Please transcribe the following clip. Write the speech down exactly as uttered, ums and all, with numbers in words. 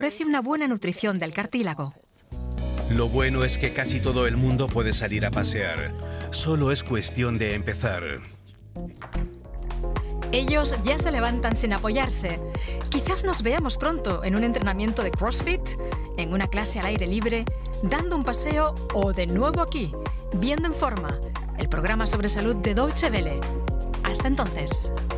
ofrece una buena nutrición del cartílago. Lo bueno es que casi todo el mundo puede salir a pasear. Solo es cuestión de empezar. Ellos ya se levantan sin apoyarse. Quizás nos veamos pronto en un entrenamiento de CrossFit, en una clase al aire libre, dando un paseo o de nuevo aquí, Viendo en Forma, el programa sobre salud de Deutsche Welle. Hasta entonces.